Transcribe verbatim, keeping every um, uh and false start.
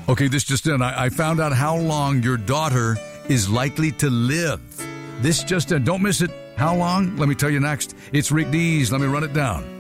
Okay, this just in. I, I found out how long your daughter is likely to live. This just in. Don't miss it. How long? Let me tell you next. It's Rick Dees. Let me run it down.